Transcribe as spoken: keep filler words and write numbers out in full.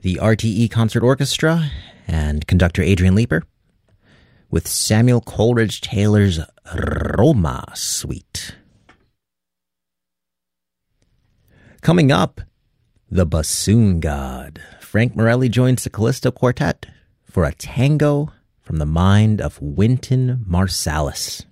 the R T E Concert Orchestra and conductor Adrian Leeper with Samuel Coleridge Taylor's Roma Suite. Coming up, the Bassoon God. Frank Morelli joins the Callisto Quartet for a tango from the mind of Wynton Marsalis.